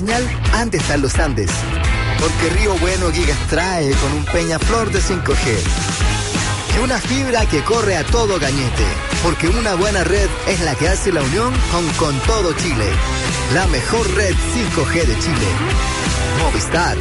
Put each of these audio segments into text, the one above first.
señal, antes están los Andes. Porque Río Bueno Gigas trae con un Peñaflor de 5G. Y una fibra que corre a todo gañete. Porque una buena red es la que hace la unión con todo Chile. La mejor red 5G de Chile. Movistar.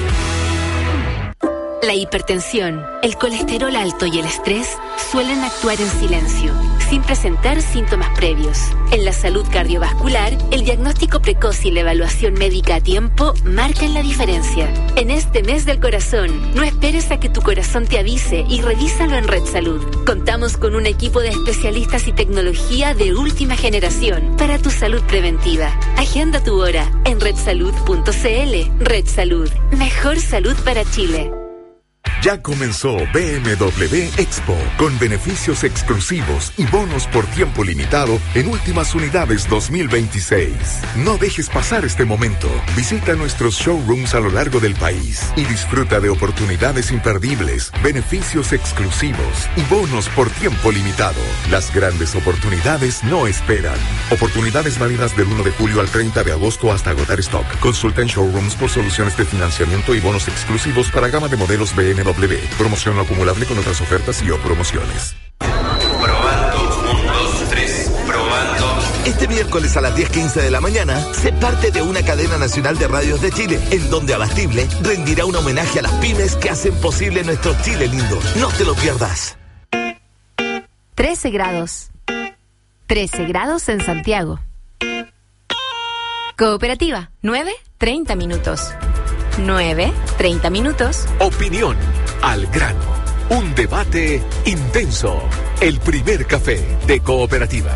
La hipertensión, el colesterol alto y el estrés suelen actuar en silencio, sin presentar síntomas previos. En la salud cardiovascular, el diagnóstico precoz y la evaluación médica a tiempo marcan la diferencia. En este mes del corazón, no esperes a que tu corazón te avise y revísalo en Red Salud. Contamos con un equipo de especialistas y tecnología de última generación para tu salud preventiva. Agenda tu hora en redsalud.cl. Red Salud, mejor salud para Chile. Ya comenzó BMW Expo, con beneficios exclusivos y bonos por tiempo limitado en últimas unidades 2026. No dejes pasar este momento. Visita nuestros showrooms a lo largo del país y disfruta de oportunidades imperdibles, beneficios exclusivos y bonos por tiempo limitado. Las grandes oportunidades no esperan. Oportunidades válidas del 1 de julio al 30 de agosto hasta agotar stock. Consulta en showrooms por soluciones de financiamiento y bonos exclusivos para gama de modelos BMW. Promoción no acumulable con otras ofertas y o promociones. Probando, 1, 2, 3, probando. Este miércoles a las 10:15 de la mañana, sé parte de una cadena nacional de radios de Chile, en donde Abastible rendirá un homenaje a las pymes que hacen posible nuestro Chile lindo. No te lo pierdas. 13 grados. 13 grados en Santiago. Cooperativa, 9:30 minutos. 9:30 minutos. Opinión al grano. Un debate intenso. El primer café de Cooperativa.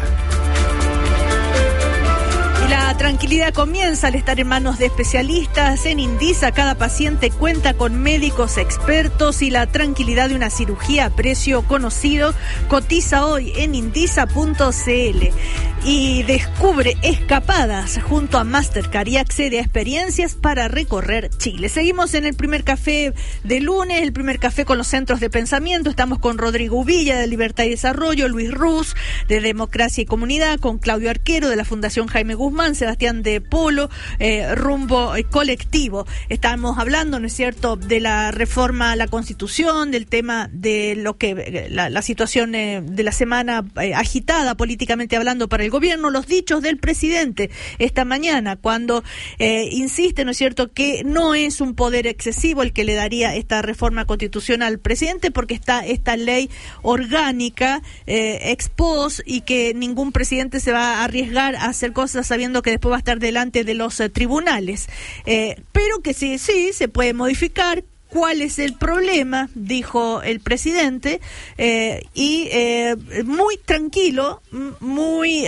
Y la tranquilidad comienza al estar en manos de especialistas. En Indisa cada paciente cuenta con médicos expertos y la tranquilidad de una cirugía a precio conocido. Cotiza hoy en indisa.cl y descubre escapadas junto a Mastercard y accede a experiencias para recorrer Chile. Seguimos en el primer café de lunes, el primer café con los centros de pensamiento. Estamos con Rodrigo Uvilla de Libertad y Desarrollo, Luis Ruz de Democracia y Comunidad, con Claudio Arquero de la Fundación Jaime Guzmán, Sebastián de Polo, Rumbo Colectivo. Estamos hablando, ¿no es cierto?, de la reforma a la Constitución, del tema de lo que la situación de la semana agitada políticamente hablando para el gobierno, los dichos del presidente esta mañana cuando insiste, ¿no es cierto?, que no es un poder excesivo el que le daría esta reforma constitucional al presidente, porque está esta ley orgánica ex post y que ningún presidente se va a arriesgar a hacer cosas sabiendo que después va a estar delante de los tribunales, pero que sí se puede modificar. ¿Cuál es el problema?, dijo el presidente, y muy tranquilo, muy,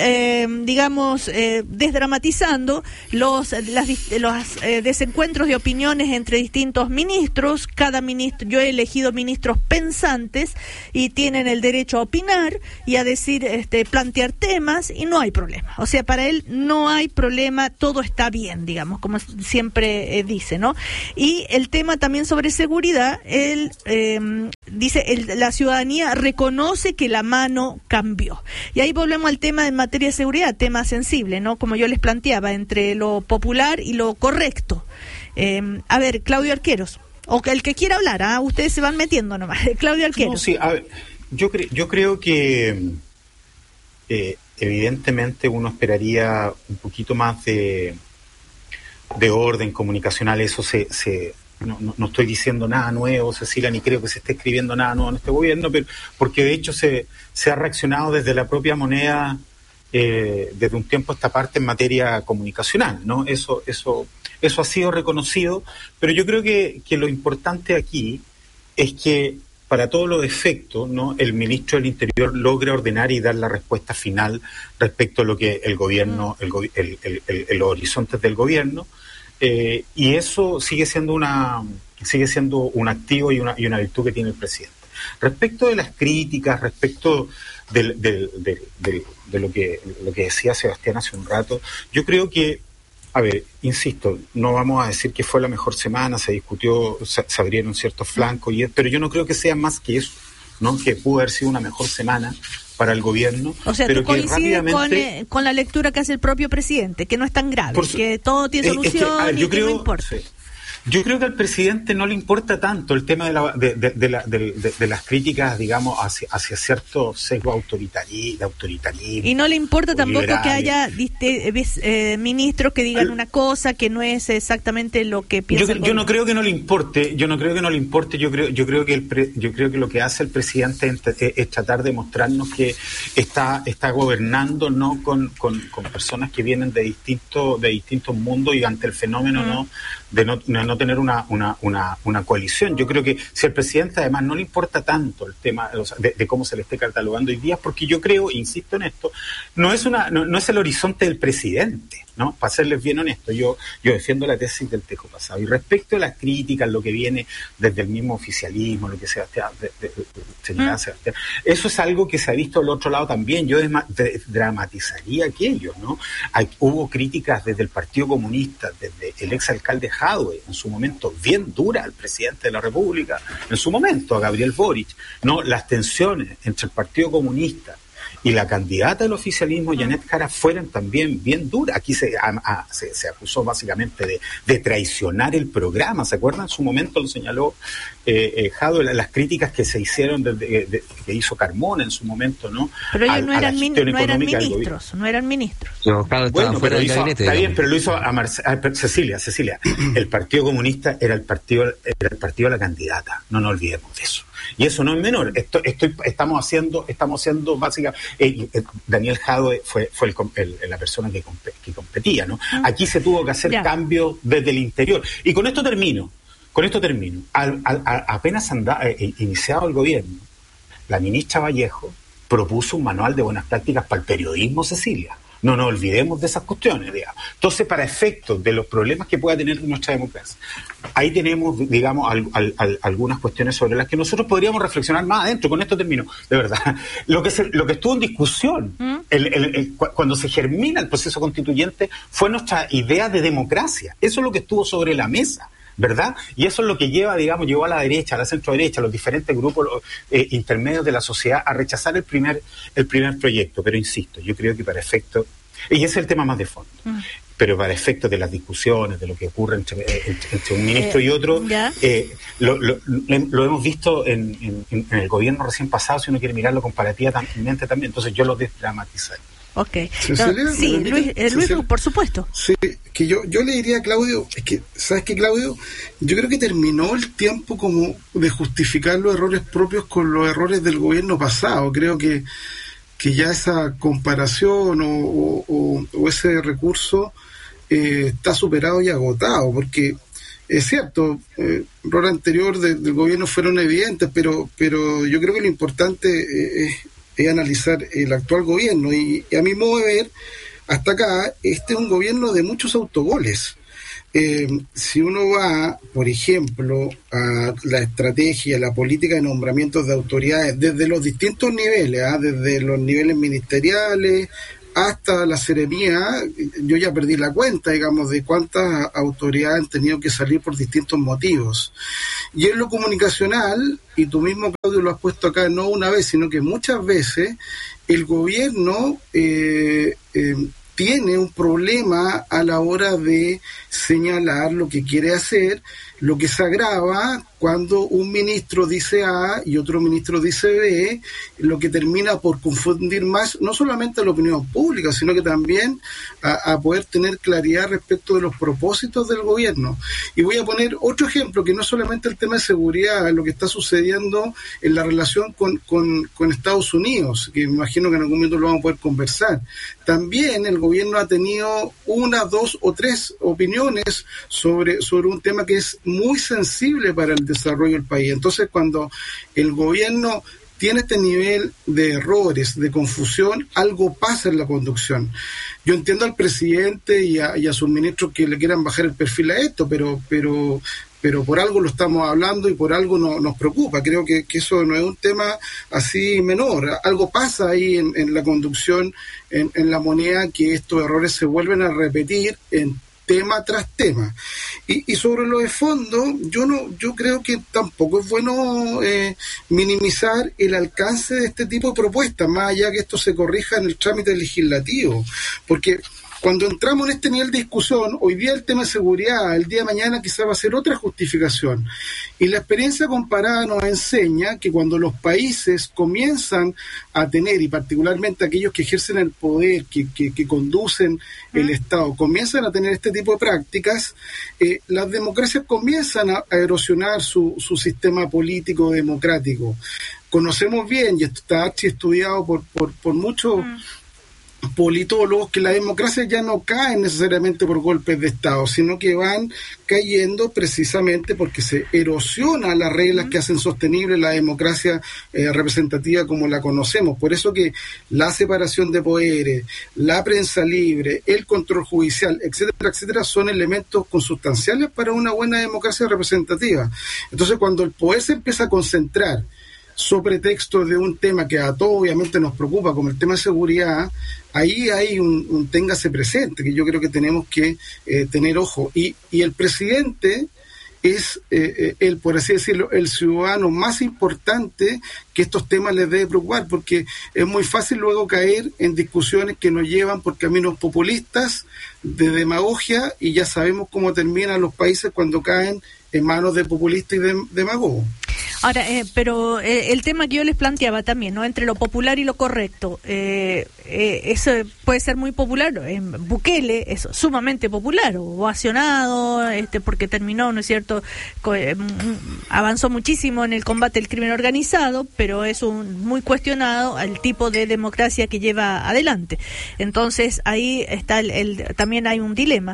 desdramatizando los desencuentros de opiniones entre distintos ministros. Cada ministro, yo he elegido ministros pensantes y tienen el derecho a opinar y a decir, plantear temas, y no hay problema. O sea, para él no hay problema, todo está bien, digamos, como siempre dice, ¿no? Y el tema también sobre seguridad, él dice, la ciudadanía reconoce que la mano cambió. Y ahí volvemos al tema en materia de seguridad, tema sensible, ¿no? Como yo les planteaba, entre lo popular y lo correcto. A ver, Claudio Arqueros, o el que quiera hablar, ustedes se van metiendo nomás. Claudio Arqueros. No, sí, a ver, yo creo que evidentemente uno esperaría un poquito más de orden comunicacional. Eso no estoy diciendo nada nuevo, Cecilia, ni creo que se esté escribiendo nada nuevo en este gobierno, pero porque de hecho se ha reaccionado desde la propia moneda desde un tiempo a esta parte en materia comunicacional, ¿no? Eso ha sido reconocido, pero yo creo que lo importante aquí es que para todos los efectos, ¿no?, el ministro del Interior logre ordenar y dar la respuesta final respecto a lo que el gobierno, los horizontes del gobierno. Y eso sigue siendo un activo y una virtud que tiene el presidente. Respecto de las críticas, respecto de lo que decía Sebastián hace un rato, yo creo que, a ver, insisto, no vamos a decir que fue la mejor semana, se discutió, se abrieron ciertos flancos, pero yo no creo que sea más que eso, ¿no? Que pudo haber sido una mejor semana para el gobierno. O sea, pero tú coincides con la lectura que hace el propio presidente, que no es tan grave, que todo tiene solución y que no importa. Sí. Yo creo que al presidente no le importa tanto el tema de las críticas, digamos, hacia cierto sesgo autoritarismo. Y no le importa tampoco que haya ministros que digan una cosa que no es exactamente lo que piensa. Yo no creo que no le importe. Yo creo que lo que hace el presidente es tratar de mostrarnos que está gobernando no con personas que vienen de distintos mundos y ante el fenómeno de no tener una coalición. Yo creo que si al presidente además no le importa tanto el tema de cómo se le esté catalogando hoy día, porque yo creo, insisto en esto, no es el horizonte del presidente, ¿no? Para serles bien honesto, yo defiendo la tesis del tejo pasado. Y respecto a las críticas, lo que viene desde el mismo oficialismo, lo que Sebastián, Sebastián, eso es algo que se ha visto al otro lado también. Yo dramatizaría aquello, ¿no? Hubo críticas desde el Partido Comunista, desde el exalcalde Jadwe, en su momento bien dura al presidente de la República, en su momento a Gabriel Boric, ¿no? Las tensiones entre el Partido Comunista y la candidata del oficialismo, Janet Jara, fueron también bien duras. Aquí se acusó básicamente de traicionar el programa, ¿se acuerdan? En su momento lo señaló Jadwe, las críticas que se hicieron que hizo Carmona en su momento, ¿no? Pero ellos no eran ministros. No, bueno, pero está bien, pero lo hizo a Cecilia. El Partido Comunista era el partido de la candidata, no nos olvidemos de eso. Y eso no es menor. Estamos haciendo básicamente. Daniel Jadwe fue la persona que competía, ¿no? Aquí se tuvo que hacer cambios desde el interior. Y con esto termino. Apenas iniciado el gobierno, la ministra Vallejo propuso un manual de buenas prácticas para el periodismo, Cecilia. No nos olvidemos de esas cuestiones, digamos. Entonces, para efectos de los problemas que pueda tener nuestra democracia, ahí tenemos, digamos, algunas cuestiones sobre las que nosotros podríamos reflexionar más adentro. Con esto termino, de verdad. Lo que estuvo en discusión cuando se germina el proceso constituyente fue nuestra idea de democracia. Eso es lo que estuvo sobre la mesa, ¿verdad? Y eso es lo que llevó a la derecha, a la centro-derecha, a los diferentes grupos intermedios de la sociedad a rechazar el primer proyecto. Pero insisto, yo creo que para efectos, y ese es el tema más de fondo, pero para efectos de las discusiones, de lo que ocurre entre un ministro y otro, lo hemos visto en el gobierno recién pasado, si uno quiere mirarlo comparativamente también. Entonces yo lo desdramatizaría. Ok. Luis, por supuesto. Sí, que yo le diría a Claudio, es que, ¿sabes qué, Claudio? Yo creo que terminó el tiempo como de justificar los errores propios con los errores del gobierno pasado. Creo que ya esa comparación o ese recurso está superado y agotado, porque es cierto, errores anteriores del gobierno fueron evidentes, pero yo creo que lo importante es analizar el actual gobierno y a mi modo de ver, hasta acá, este es un gobierno de muchos autogoles. Si uno va, por ejemplo, a la estrategia, la política de nombramientos de autoridades desde los distintos niveles, desde los niveles ministeriales hasta la seremía, yo ya perdí la cuenta, digamos, de cuántas autoridades han tenido que salir por distintos motivos. Y en lo comunicacional, y tú mismo, Claudio, lo has puesto acá no una vez, sino que muchas veces, el gobierno tiene un problema a la hora de señalar lo que quiere hacer, lo que se agrava cuando un ministro dice A y otro ministro dice B, lo que termina por confundir más, no solamente a la opinión pública, sino que también a poder tener claridad respecto de los propósitos del gobierno. Y voy a poner otro ejemplo, que no es solamente el tema de seguridad, lo que está sucediendo en la relación con Estados Unidos, que me imagino que en algún momento lo vamos a poder conversar. También el gobierno ha tenido 1, 2 o 3 opiniones sobre un tema que es muy sensible para el desarrollo del país. Entonces, cuando el gobierno tiene este nivel de errores, de confusión, algo pasa en la conducción. Yo entiendo al presidente y a sus ministros que le quieran bajar el perfil a esto, pero por algo lo estamos hablando y por algo nos preocupa. Creo que eso no es un tema así menor. Algo pasa ahí en la conducción, en la moneda, que estos errores se vuelven a repetir en tema tras tema. Y sobre lo de fondo, yo creo que tampoco es bueno minimizar el alcance de este tipo de propuestas, más allá que esto se corrija en el trámite legislativo, porque cuando entramos en este nivel de discusión, hoy día el tema de seguridad, el día de mañana quizá va a ser otra justificación. Y la experiencia comparada nos enseña que cuando los países comienzan a tener, y particularmente aquellos que ejercen el poder, que conducen el Estado, comienzan a tener este tipo de prácticas, las democracias comienzan a erosionar su sistema político democrático. Conocemos bien, y esto está estudiado por muchos politólogos, que la democracia ya no caen necesariamente por golpes de Estado, sino que van cayendo precisamente porque se erosiona las reglas que hacen sostenible la democracia representativa como la conocemos. Por eso que la separación de poderes, la prensa libre, el control judicial, etcétera, etcétera, son elementos consustanciales para una buena democracia representativa. Entonces, cuando el poder se empieza a concentrar sobre texto de un tema que a todos obviamente nos preocupa, como el tema de seguridad, ahí hay un téngase presente, que yo creo que tenemos que tener ojo. Y el presidente es, por así decirlo, el ciudadano más importante que estos temas les debe preocupar, porque es muy fácil luego caer en discusiones que nos llevan por caminos populistas, de demagogia, y ya sabemos cómo terminan los países cuando caen en manos de populistas y de demagogos. Ahora, pero el tema que yo les planteaba también, ¿no? Entre lo popular y lo correcto, eso puede ser muy popular. Bukele es sumamente popular, ovacionado, porque terminó, ¿no es cierto?, avanzó muchísimo en el combate al crimen organizado, pero es muy cuestionado al tipo de democracia que lleva adelante. Entonces, ahí está también hay un dilema.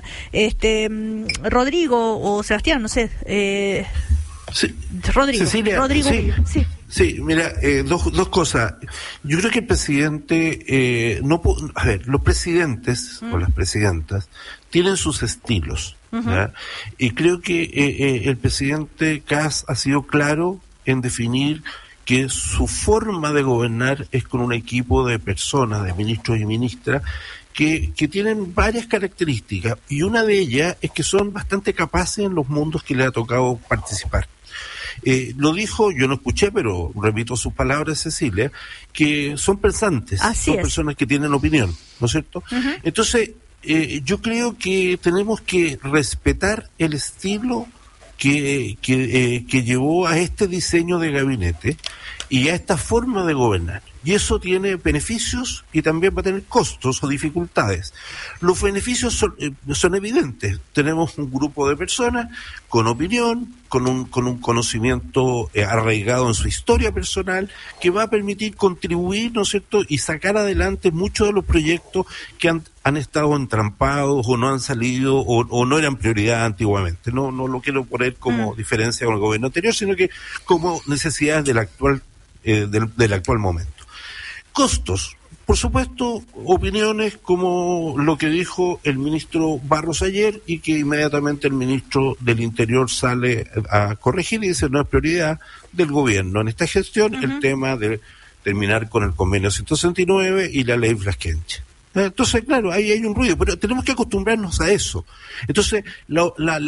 Rodrigo o Sebastián, no sé, sí. Rodrigo. Cecilia, Rodrigo, sí. Sí, mira, dos cosas. Yo creo que el presidente, los presidentes o las presidentas tienen sus estilos, ¿ya? Y creo que el presidente Kast ha sido claro en definir que su forma de gobernar es con un equipo de personas, de ministros y ministras, que tienen varias características, y una de ellas es que son bastante capaces en los mundos que le ha tocado participar. Lo dijo, yo no escuché, pero repito sus palabras, Cecilia, que son pensantes, son personas que tienen opinión, ¿no es cierto? Entonces, yo creo que tenemos que respetar el estilo que llevó a este diseño de gabinete y a esta forma de gobernar. Y eso tiene beneficios y también va a tener costos o dificultades. Los beneficios son evidentes. Tenemos un grupo de personas con opinión, con un conocimiento arraigado en su historia personal, que va a permitir contribuir, ¿no es cierto?, y sacar adelante muchos de los proyectos que han estado entrampados o no han salido o no eran prioridad antiguamente. No lo quiero poner como diferencia con el gobierno anterior, sino que como necesidades del actual momento. Costos, por supuesto, opiniones como lo que dijo el ministro Barros ayer, y que inmediatamente el ministro del Interior sale a corregir y dice no es prioridad del gobierno en esta gestión el tema de terminar con el convenio 169 y la ley Frasquenche. Entonces, claro, ahí hay un ruido, pero tenemos que acostumbrarnos a eso. Entonces, lo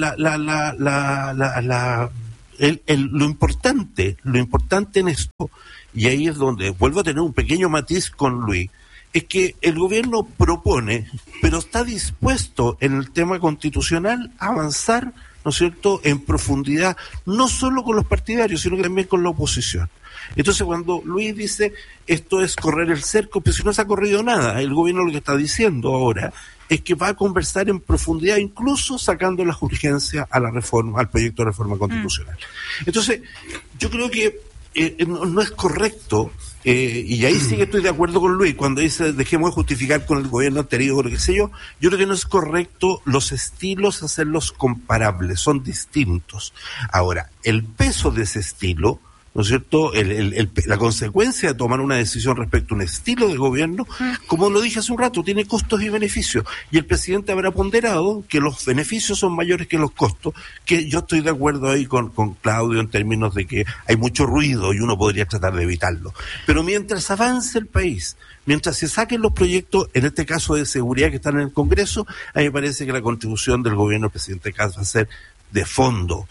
importante en esto, y ahí es donde vuelvo a tener un pequeño matiz con Luis, es que el gobierno propone, pero está dispuesto en el tema constitucional a avanzar, ¿no es cierto?, en profundidad, no solo con los partidarios, sino que también con la oposición. Entonces, cuando Luis dice esto es correr el cerco, pues si no se ha corrido nada, el gobierno lo que está diciendo ahora es que va a conversar en profundidad, incluso sacando las urgencias a la reforma, al proyecto de reforma constitucional. Entonces, yo creo que no es correcto, y ahí sí que estoy de acuerdo con Luis, cuando dice dejemos de justificar con el gobierno anterior o lo que sé yo creo que no es correcto los estilos hacerlos comparables, son distintos. Ahora, el peso de ese estilo, ¿no es cierto?, la consecuencia de tomar una decisión respecto a un estilo de gobierno, como lo dije hace un rato, tiene costos y beneficios, y el presidente habrá ponderado que los beneficios son mayores que los costos, que yo estoy de acuerdo ahí con Claudio en términos de que hay mucho ruido y uno podría tratar de evitarlo. Pero mientras avance el país, mientras se saquen los proyectos, en este caso de seguridad que están en el Congreso, a mí me parece que la contribución del gobierno del presidente Kast va a ser de fondo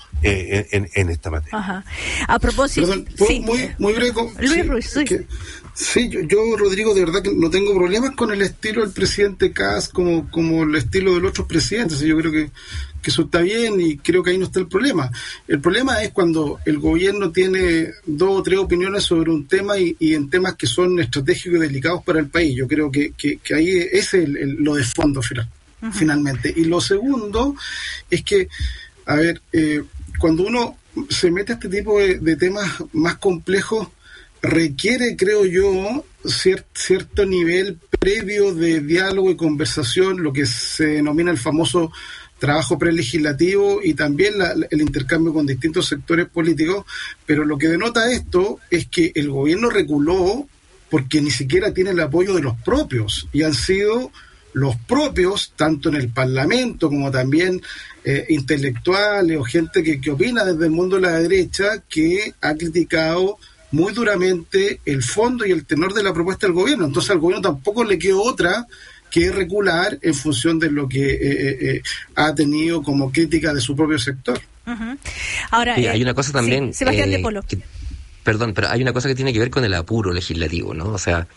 en esta materia. Ajá. A propósito... Perdón, sí. muy breve. Luis Ruiz, sí. Sí, yo, Rodrigo, de verdad que no tengo problemas con el estilo del presidente Kast como el estilo de los otros presidentes. Yo creo que eso está bien y creo que ahí no está el problema. El problema es cuando el gobierno tiene 2 o 3 opiniones sobre un tema y en temas que son estratégicos y delicados para el país. Yo creo que ahí ese es lo de fondo finalmente. Y lo segundo es que, a ver, cuando uno se mete a este tipo de temas más complejos, requiere, creo yo, cierto nivel previo de diálogo y conversación, lo que se denomina el famoso trabajo prelegislativo y también el intercambio con distintos sectores políticos, pero lo que denota esto es que el gobierno reculó porque ni siquiera tiene el apoyo de los propios, y han sido los propios, tanto en el Parlamento como también intelectuales o gente que opina desde el mundo de la derecha, que ha criticado muy duramente el fondo y el tenor de la propuesta del gobierno. Entonces al gobierno tampoco le quedó otra que recular en función de lo que ha tenido como crítica de su propio sector. Uh-huh. Ahora, hay una cosa también... Sí, Sebastián de Polo. Perdón, pero hay una cosa que tiene que ver con el apuro legislativo, ¿no? O sea,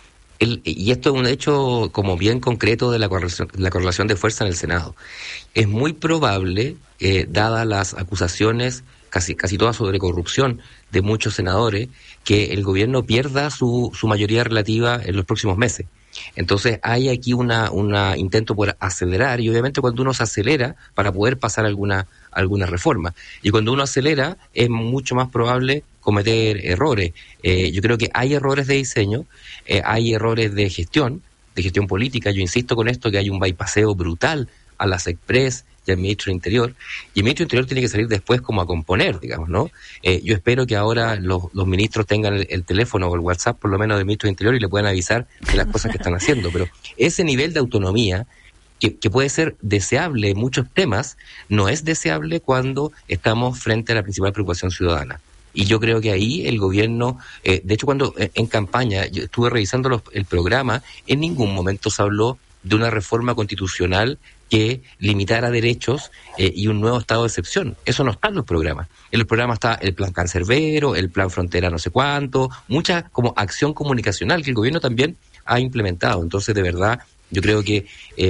y esto es un hecho como bien concreto de la correlación de fuerza en el Senado. Es muy probable, dadas las acusaciones casi todas sobre corrupción de muchos senadores, que el gobierno pierda su mayoría relativa en los próximos meses. Entonces hay aquí una intento por acelerar, y obviamente cuando uno se acelera para poder pasar alguna reforma, y cuando uno acelera es mucho más probable cometer errores. Yo creo que hay errores de diseño, hay errores de gestión política. Yo insisto con esto, que hay un bypasseo brutal a las Express y al ministro del Interior, y el ministro del Interior tiene que salir después como a componer, digamos, ¿no? Yo espero que ahora los ministros tengan el teléfono o el WhatsApp por lo menos del ministro del Interior y le puedan avisar de las cosas que están haciendo, pero ese nivel de autonomía que puede ser deseable en muchos temas, no es deseable cuando estamos frente a la principal preocupación ciudadana. Y yo creo que ahí el gobierno, de hecho cuando en campaña yo estuve revisando el programa, en ningún momento se habló de una reforma constitucional que limitara derechos y un nuevo estado de excepción. Eso no está en los programas. En los programas está el plan cancerbero, el plan frontera no sé cuánto, mucha como acción comunicacional que el gobierno también ha implementado. Entonces, de verdad, yo creo que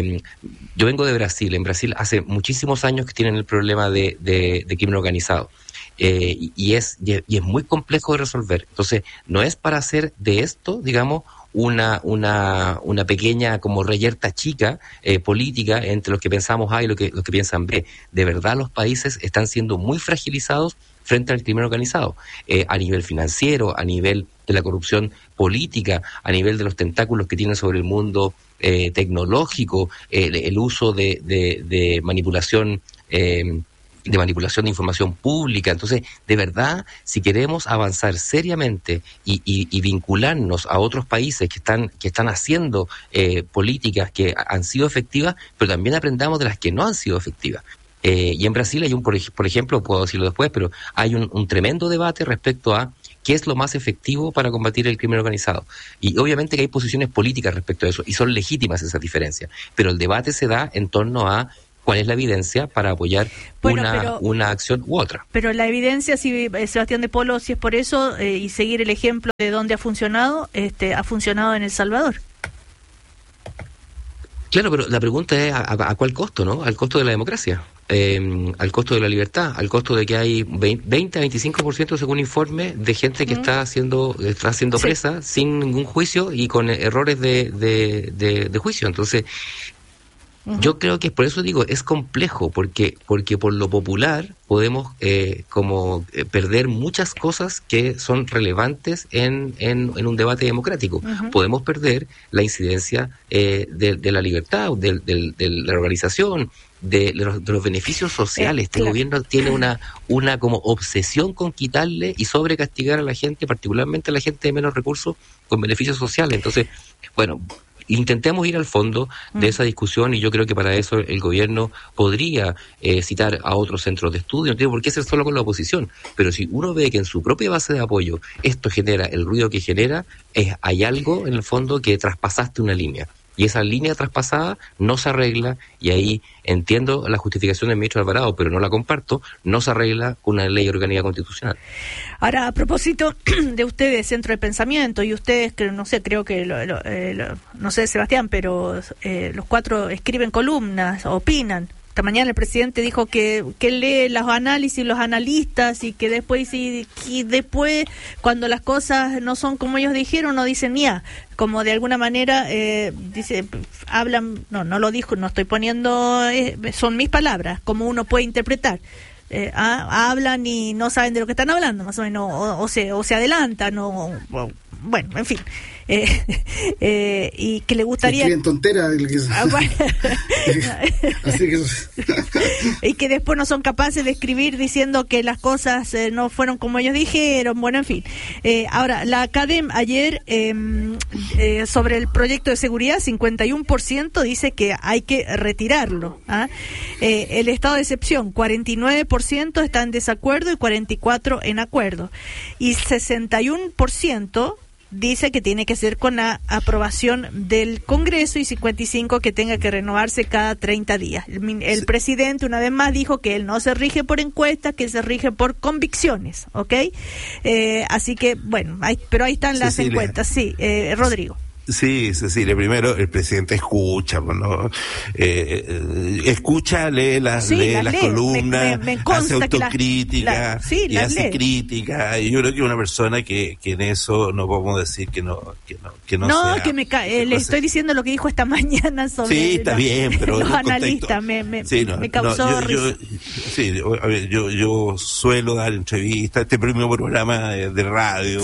yo vengo de Brasil. En Brasil hace muchísimos años que tienen el problema de crimen organizado. Y es muy complejo de resolver. Entonces, no es para hacer de esto, digamos, una pequeña como reyerta chica política entre los que pensamos A y los que piensan B. De verdad los países están siendo muy fragilizados frente al crimen organizado, a nivel financiero, a nivel de la corrupción política, a nivel de los tentáculos que tienen sobre el mundo tecnológico, el uso de manipulación de información pública. Entonces, de verdad, si queremos avanzar seriamente y vincularnos a otros países que están haciendo políticas que han sido efectivas, pero también aprendamos de las que no han sido efectivas. Y en Brasil hay por ejemplo, puedo decirlo después, pero hay un tremendo debate respecto a qué es lo más efectivo para combatir el crimen organizado. Y obviamente que hay posiciones políticas respecto a eso, y son legítimas esas diferencias, pero el debate se da en torno a cuál es la evidencia para apoyar una acción u otra. Pero la evidencia, si Sebastián de Polo, si es por eso, y seguir el ejemplo de dónde ha funcionado en El Salvador. Claro, pero la pregunta es ¿a cuál costo, no? Al costo de la democracia, al costo de la libertad, al costo de que hay 20 a 25% según informe de gente que está siendo presa sin ningún juicio y con errores de juicio. Entonces, yo creo que por eso digo, es complejo, porque por lo popular podemos perder muchas cosas que son relevantes en un debate democrático. Uh-huh. Podemos perder la incidencia de la libertad, de la organización, de los beneficios sociales. Este gobierno tiene una como obsesión con quitarle y sobrecastigar a la gente, particularmente a la gente de menos recursos, con beneficios sociales. Entonces, bueno, intentemos ir al fondo de esa discusión, y yo creo que para eso el gobierno podría citar a otros centros de estudio. No tiene por qué ser solo con la oposición, pero si uno ve que en su propia base de apoyo esto genera el ruido que genera, hay algo en el fondo que traspasaste una línea. Y esa línea traspasada no se arregla, y ahí entiendo la justificación del ministro Alvarado, pero no la comparto, no se arregla con una ley orgánica constitucional. Ahora, a propósito de ustedes, Centro de Pensamiento, y ustedes, no sé, creo que, no sé, Sebastián, pero los 4 escriben columnas, opinan. Esta mañana el presidente dijo que lee los análisis, los analistas, y que después, cuando las cosas no son como ellos dijeron, no dicen ni a. Como de alguna manera, dice, hablan, no lo dijo, no estoy poniendo, son mis palabras, como uno puede interpretar. Hablan y no saben de lo que están hablando, más o menos, o se adelantan, bueno, en fin. Y que le gustaría... Se tontera bueno. Así que... Y que después no son capaces de escribir diciendo que las cosas no fueron como ellos dijeron, bueno, en fin. Ahora, la Academ ayer sobre el proyecto de seguridad, 51% dice que hay que retirarlo. El estado de excepción, 49% está en desacuerdo y 44% en acuerdo. Y 61% dice que tiene que ser con la aprobación del Congreso, y 55% que tenga que renovarse cada 30 días. El presidente una vez más dijo que él no se rige por encuestas, que se rige por convicciones, ¿ok? Así que, bueno, pero ahí están las encuestas. Sí, Rodrigo. Sí, Cecilia, primero el presidente escucha, ¿no? Escucha, lee las columnas, me hace autocrítica, hace crítica, y yo creo que una persona que en eso no podemos decir que no sea, le estoy diciendo lo que dijo esta mañana sobre sí, está bien, pero los analistas, me causó risa. Yo suelo dar entrevistas, este primer programa de radio,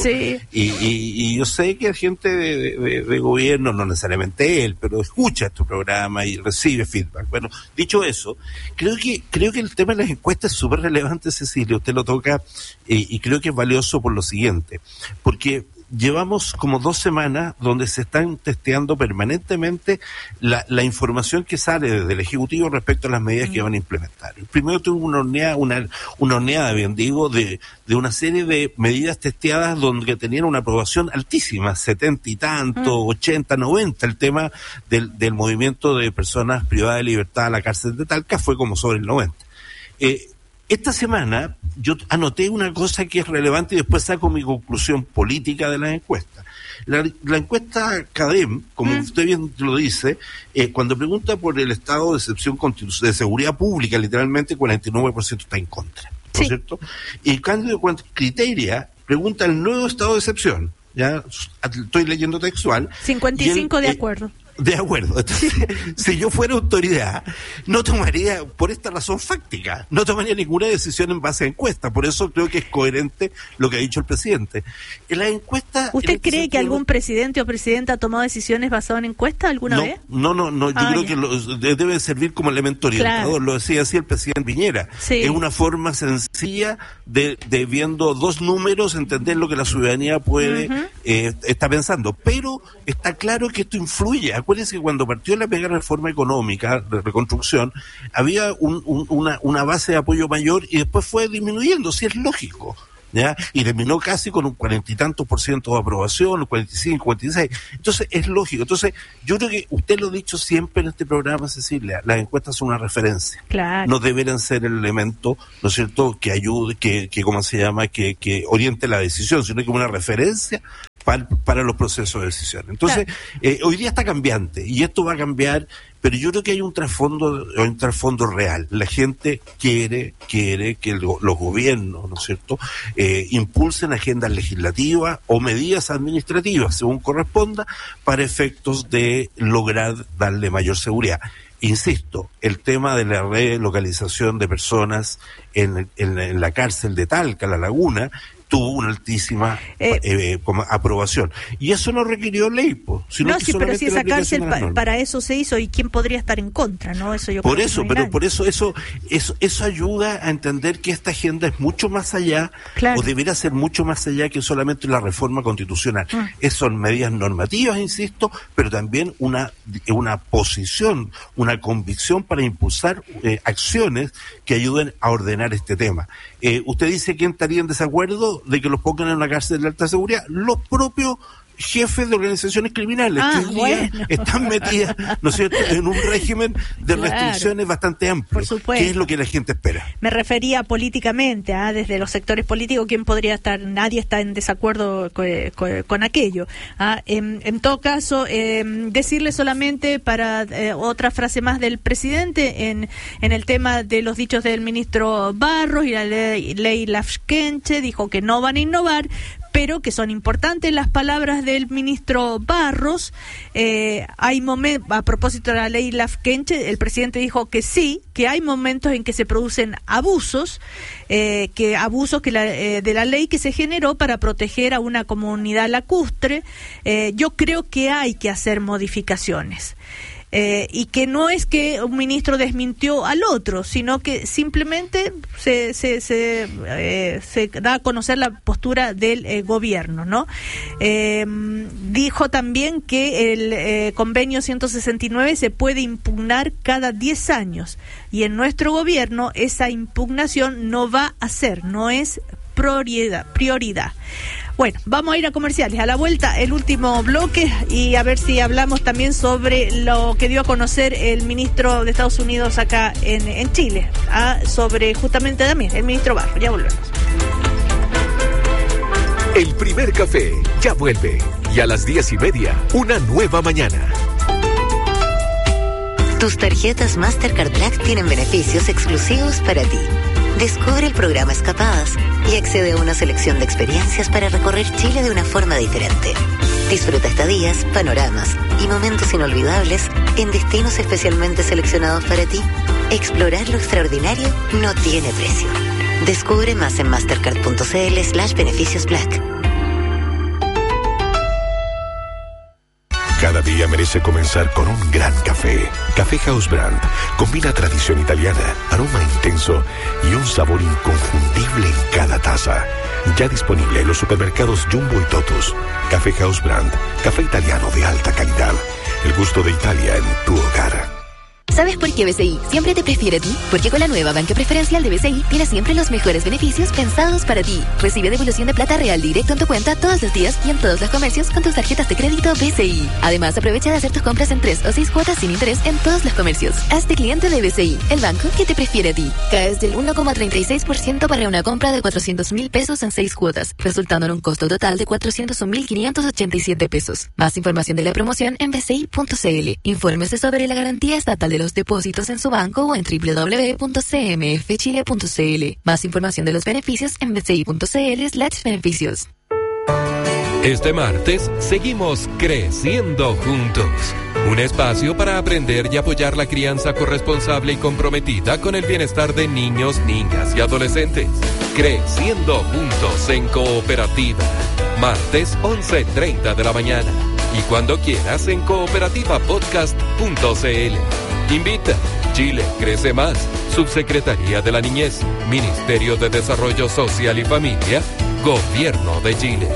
y yo sé que hay gente de gobierno, no necesariamente él, pero escucha este programa y recibe feedback. Bueno, dicho eso, creo que el tema de las encuestas es súper relevante, Cecilia, usted lo toca, y creo que es valioso por lo siguiente, porque llevamos como 2 semanas donde se están testeando permanentemente la información que sale desde el Ejecutivo respecto a las medidas que van a implementar. Primero tuvo una horneada, bien digo, de una serie de medidas testeadas donde tenían una aprobación altísima, 70 y tanto, 80, 90. El tema del movimiento de personas privadas de libertad a la cárcel de Talca fue como sobre el 90. Esta semana yo anoté una cosa que es relevante y después saco mi conclusión política de las encuestas. La encuesta Academ, como usted bien lo dice, cuando pregunta por el estado de excepción de seguridad pública, literalmente 49% está en contra, ¿no es cierto? Y cuando Criteria pregunta el nuevo estado de excepción, ya estoy leyendo textual, 55% de acuerdo. De acuerdo. Entonces, si yo fuera autoridad, no tomaría, por esta razón fáctica, no tomaría ninguna decisión en base a encuestas. Por eso creo que es coherente lo que ha dicho el presidente. En la encuesta... ¿Usted cree que algún presidente o presidenta ha tomado decisiones basadas en encuestas alguna vez? No. Yo creo que debe servir como elemento orientador. Claro. Lo decía así el presidente Piñera. Sí. Es una forma sencilla de viendo 2 números, entender lo que la ciudadanía puede está pensando. Pero está claro que esto influye. Acuérdense que cuando partió la mega reforma económica de reconstrucción, había una base de apoyo mayor y después fue disminuyendo, si es lógico, ¿ya? Y terminó casi con un 40 y tantos % de aprobación, 45, 46. Entonces, es lógico. Entonces, yo creo que usted lo ha dicho siempre en este programa, Cecilia, las encuestas son una referencia. Claro. No deberán ser el elemento, ¿no es cierto?, que ayude, que ¿cómo se llama?, que oriente la decisión, sino que una referencia para los procesos de decisión. Entonces, hoy día está cambiante y esto va a cambiar, pero yo creo que hay un trasfondo real. La gente quiere que los gobiernos, ¿no es cierto?, impulsen agendas legislativas o medidas administrativas, según corresponda, para efectos de lograr darle mayor seguridad. Insisto, el tema de la relocalización de personas en la cárcel de Talca, La Laguna, tuvo una altísima aprobación. Y eso no requirió ley, sino no, que sí, pero si esa cárcel para eso se hizo, ¿y quién podría estar en contra? ¿No? Eso yo por creo eso, que no pero por eso ayuda a entender que esta agenda es mucho más allá, claro, o deberá ser mucho más allá que solamente la reforma constitucional. Son medidas normativas, insisto, pero también una posición, una convicción para impulsar acciones que ayuden a ordenar este tema. Usted dice quién estaría en desacuerdo de que los pongan en una cárcel de alta seguridad, los propios jefes de organizaciones criminales que hoy día están metidas, ¿no es cierto?, en un régimen de restricciones bastante amplio, que es lo que la gente espera. Me refería políticamente, desde los sectores políticos, ¿quién podría estar? Nadie está en desacuerdo con aquello. En todo caso, decirle solamente para otra frase más del presidente en el tema de los dichos del ministro Barros y la ley Lafkenche, dijo que no van a innovar, pero que son importantes las palabras del ministro Barros. Hay momentos, a propósito de la ley Lafkenche, el presidente dijo que sí, que hay momentos en que se producen abusos, de la ley que se generó para proteger a una comunidad lacustre. Yo creo que hay que hacer modificaciones. Y que no es que un ministro desmintió al otro, sino que simplemente se da a conocer la postura del gobierno, ¿no? Dijo también que el convenio 169 se puede impugnar cada 10 años y en nuestro gobierno esa impugnación no va a ser, no es prioridad. Bueno, vamos a ir a comerciales. A la vuelta, el último bloque y a ver si hablamos también sobre lo que dio a conocer el ministro de Estados Unidos acá en Chile, sobre justamente también el ministro Barros. Ya volvemos. El primer café ya vuelve y a las 10:30, una nueva mañana. Tus tarjetas Mastercard Black tienen beneficios exclusivos para ti. Descubre el programa Escapadas y accede a una selección de experiencias para recorrer Chile de una forma diferente. Disfruta estadías, panoramas y momentos inolvidables en destinos especialmente seleccionados para ti. Explorar lo extraordinario no tiene precio. Descubre más en mastercard.cl/beneficios Black. Cada día merece comenzar con un gran café. Café House Brand combina tradición italiana, aroma intenso y un sabor inconfundible en cada taza. Ya disponible en los supermercados Jumbo y Totus. Café House Brand, café italiano de alta calidad. El gusto de Italia en tu hogar. ¿Sabes por qué BCI siempre te prefiere a ti? Porque con la nueva banca preferencial de BCI tienes siempre los mejores beneficios pensados para ti. Recibe devolución de plata real directo en tu cuenta todos los días y en todos los comercios con tus tarjetas de crédito BCI. Además, aprovecha de hacer tus compras en 3 o 6 cuotas sin interés en todos los comercios. Hazte cliente de BCI, el banco que te prefiere a ti. Caes del 1,36% para una compra de 400,000 pesos en 6 cuotas, resultando en un costo total de 401,587 pesos. Más información de la promoción en bci.cl. Infórmese sobre la garantía estatal de los depósitos en su banco o en www.cmfchile.cl. Más información de los beneficios en bci.cl/beneficios. Este martes seguimos creciendo juntos. Un espacio para aprender y apoyar la crianza corresponsable y comprometida con el bienestar de niños, niñas y adolescentes. Creciendo juntos en cooperativa. Martes 11:30 de la mañana. Y cuando quieras en cooperativapodcast.cl. Invita. Chile crece más. Subsecretaría de la Niñez. Ministerio de Desarrollo Social y Familia. Gobierno de Chile.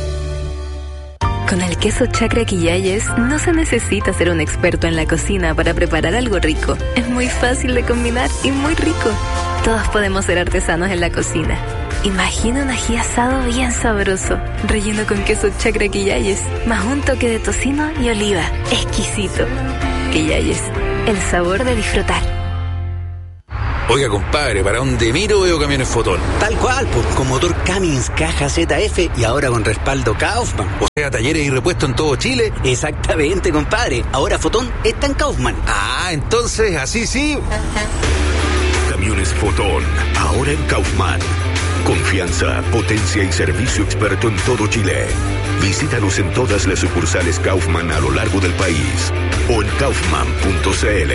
Con el queso Chacra Quillayes no se necesita ser un experto en la cocina para preparar algo rico. Es muy fácil de combinar y muy rico. Todos podemos ser artesanos en la cocina. Imagina un ají asado bien sabroso, relleno con queso Chacra Quillayes, más un toque de tocino y oliva. Exquisito. Quillayes, el sabor de disfrutar. Oiga, compadre, ¿para dónde miro veo camiones Fotón? Tal cual, pues, con motor Cummins, caja ZF y ahora con respaldo Kaufman. O sea, talleres y repuestos en todo Chile. Exactamente, compadre. Ahora Fotón está en Kaufman. Ah, entonces, así sí. Camiones Fotón, ahora en Kaufman. Confianza, potencia y servicio experto en todo Chile. Visítanos en todas las sucursales Kaufman a lo largo del país o en kaufman.cl.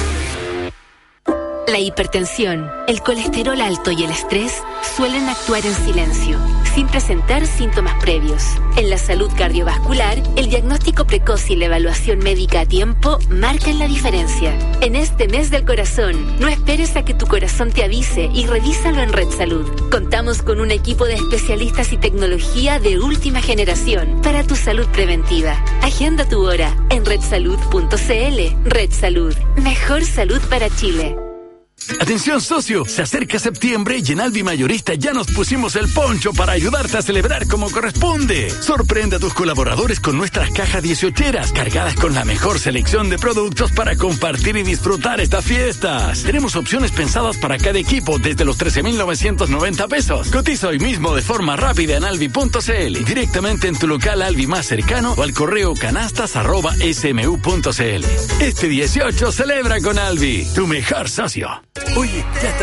La hipertensión, el colesterol alto y el estrés suelen actuar en silencio, sin presentar síntomas previos. En la salud cardiovascular, el diagnóstico precoz y la evaluación médica a tiempo marcan la diferencia. En este mes del corazón, no esperes a que tu corazón te avise y revísalo en Red Salud. Contamos con un equipo de especialistas y tecnología de última generación para tu salud preventiva. Agenda tu hora en redsalud.cl. Red Salud, mejor salud para Chile. Atención socio, se acerca septiembre y en Alvi Mayorista ya nos pusimos el poncho para ayudarte a celebrar como corresponde. Sorprende a tus colaboradores con nuestras cajas 18eras cargadas con la mejor selección de productos para compartir y disfrutar estas fiestas. Tenemos opciones pensadas para cada equipo desde los 13,990 pesos. Cotiza hoy mismo de forma rápida en alvi.cl, directamente en tu local Alvi más cercano o al correo canastas@smu.cl. Este 18 celebra con Alvi, tu mejor socio. Oye, ya está